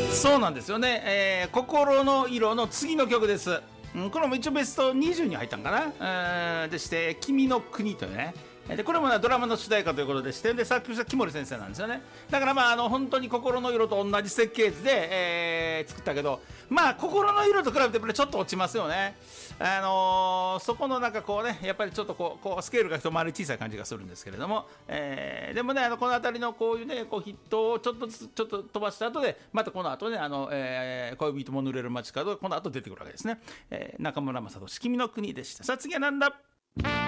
そうなんですよね、心の色の次の曲です。これも一応ベスト20に入ったんかな。でして「君の国」というね、でこれも、ね、ドラマの主題歌ということでして、で作曲した木森先生なんですよね。だからまあ本当に心の色と同じ設計図で、作ったけど、まあ心の色と比べてやっぱりちょっと落ちますよね。そこのなんかこうね、やっぱりちょっとこうスケールが一回り小さい感じがするんですけれども、でもねこの辺りのこういうねこうヒットをちょっと飛ばした後で、またこの後ね恋人も濡れる街角、この後出てくるわけですね。中村雅俊君の国でした。さあ次はなんだ。